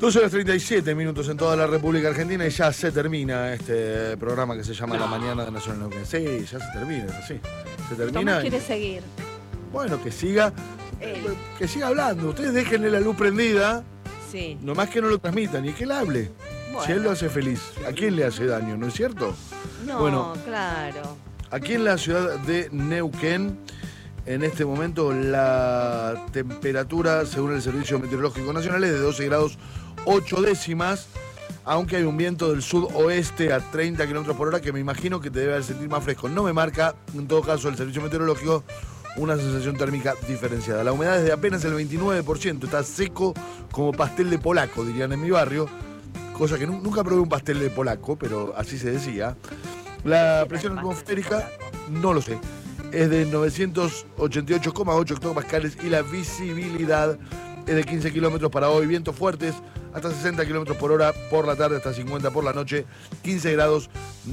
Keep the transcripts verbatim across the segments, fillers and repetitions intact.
doce horas treinta y siete minutos en toda la República Argentina y ya se termina este programa que se llama La Mañana de Nacional Neuquén. Sí, ya se termina, sí. Se termina. Tomás quiere y... seguir. Bueno, que siga, Él. que siga hablando. Ustedes déjenle la luz prendida, Sí. nomás que no lo transmitan y que él hable. Bueno. Si él lo hace feliz, ¿a quién le hace daño, no es cierto? No, Bueno. claro. Aquí en la ciudad de Neuquén, en este momento la temperatura, según el Servicio Meteorológico Nacional, es de doce grados ocho décimas, aunque hay un viento del sudoeste a treinta kilómetros por hora que me imagino que te debe hacer sentir más fresco. No me marca, en todo caso, el Servicio Meteorológico una sensación térmica diferenciada. La humedad es de apenas el veintinueve por ciento, está seco como pastel de polaco, dirían en mi barrio, cosa que nunca probé un pastel de polaco, pero así se decía. La presión atmosférica, no lo sé, es de novecientos ochenta y ocho coma ocho hectopascales y la visibilidad es de quince kilómetros para hoy. Vientos fuertes hasta sesenta kilómetros por hora por la tarde, hasta cincuenta por la noche. quince grados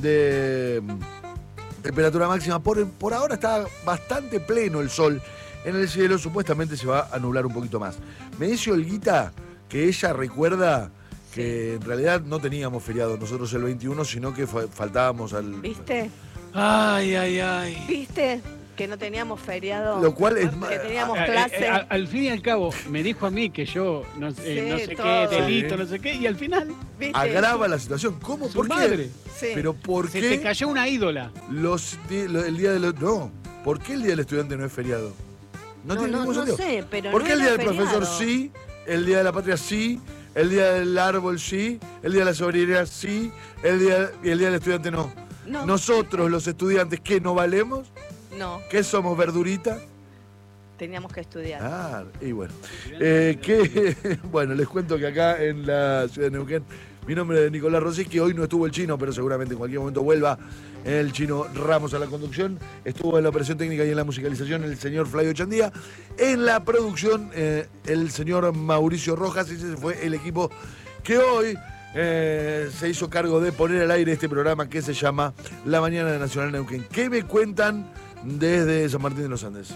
de temperatura máxima. Por, por ahora está bastante pleno el sol en el cielo. Supuestamente se va a nublar un poquito más. Me dice Olguita que ella recuerda que en realidad no teníamos feriado nosotros el veintiuno, sino que faltábamos al... ¿Viste? Ay, ay, ay. ¿Viste? Que no teníamos feriado. Lo cual es... Que teníamos A- a- clase. a- al fin y al cabo, me dijo a mí que yo no, eh, Sí, no sé todo. qué, delito, Sí. no sé qué, y al final ¿Viste? agrava la situación. ¿Cómo? Su ¿Por qué? madre. Sí. Pero ¿por se qué te cayó una ídola. los, di- lo- el día de los... No, ¿por qué el día del estudiante no es feriado? No, No, tiene no, ningún no sentido. sé, pero ¿Por no qué el era día del profesor feriado. sí, el día de la patria sí, el día del árbol sí, el día de la sobriedad sí, el día, y el día del estudiante no? No. Nosotros, los estudiantes, ¿qué, no valemos? No, ¿Qué somos, verdurita? teníamos que estudiar. Ah, y bueno. Eh, que, bueno, les cuento que acá en la ciudad de Neuquén, mi nombre es Nicolás Rossi, que hoy no estuvo el chino, pero seguramente en cualquier momento vuelva el chino Ramos a la conducción. Estuvo en la operación técnica y en la musicalización el señor Flavio Chandía. En la producción, eh, el señor Mauricio Rojas. Y ese fue el equipo que hoy eh, se hizo cargo de poner al aire este programa que se llama La Mañana de Nacional Neuquén. ¿Qué me cuentan desde San Martín de los Andes?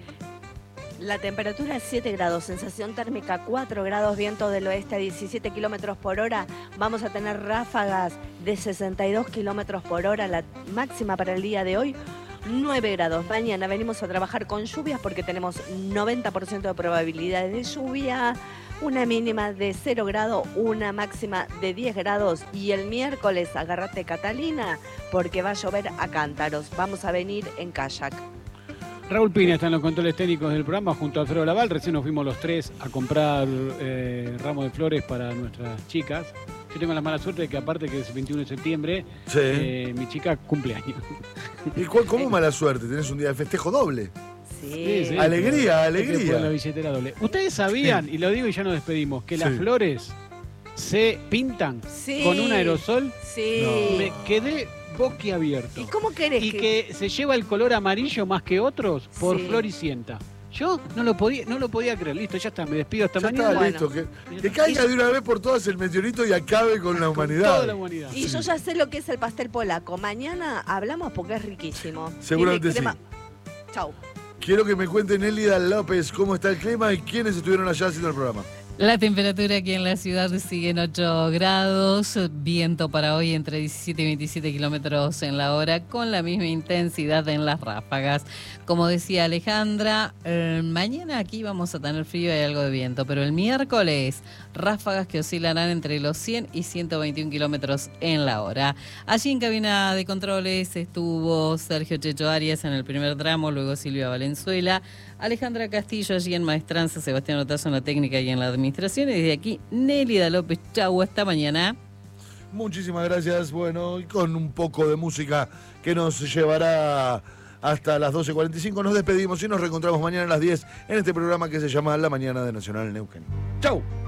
La temperatura es siete grados, sensación térmica cuatro grados, viento del oeste a diecisiete kilómetros por hora. Vamos a tener ráfagas de sesenta y dos kilómetros por hora, la máxima para el día de hoy, nueve grados. Mañana venimos a trabajar con lluvias porque tenemos noventa por ciento de probabilidades de lluvia, una mínima de cero grados, una máxima de diez grados. Y el miércoles, agárrate Catalina, porque va a llover a cántaros. Vamos a venir en kayak. Raúl Pina está en los controles técnicos del programa junto a Alfredo Laval. Recién nos fuimos los tres a comprar eh, ramos de flores para nuestras chicas. Yo tengo la mala suerte de que aparte que es el veintiuno de septiembre, Sí. eh, mi chica cumple años. ¿Y cuál, cómo mala suerte? ¿Tenés un día de festejo doble? Sí. Sí, sí. Alegría, Hay que alegría. poner la billetera doble. Ustedes sabían, y lo digo y ya nos despedimos, que las Sí. flores se pintan Sí. con un aerosol. Sí. Me quedé boquiabierto. ¿Y cómo querés Y que...? que se lleva el color amarillo más que otros por Sí. Floricienta. Yo no lo podía, no lo podía creer. Listo, ya está, me despido hasta Ya mañana. está, Bueno. listo. Que, que caiga de una vez por todas el meteorito y acabe con la Con humanidad. toda la humanidad. Y yo ya sé lo que es el pastel polaco. Mañana hablamos porque es riquísimo. Seguramente Tiene crema- Chau. Quiero que me cuenten Elida López cómo está el clima y quiénes estuvieron allá haciendo el programa. La temperatura aquí en la ciudad sigue en ocho grados, viento para hoy entre diecisiete y veintisiete kilómetros en la hora, con la misma intensidad en las ráfagas. Como decía Alejandra, eh, mañana aquí vamos a tener frío y algo de viento, pero el miércoles ráfagas que oscilarán entre los cien y ciento veintiún kilómetros en la hora. Allí en cabina de controles estuvo Sergio Checho Arias en el primer tramo, luego Silvia Valenzuela, Alejandra Castillo allí en Maestranza, Sebastián Otazo en la técnica y en la administración, y desde aquí Nélida López. Chau, hasta mañana. Muchísimas gracias. Bueno, y con un poco de música que nos llevará hasta las doce cuarenta y cinco, nos despedimos y nos reencontramos mañana a las diez en este programa que se llama La Mañana de Nacional Neuquén. ¡Chau!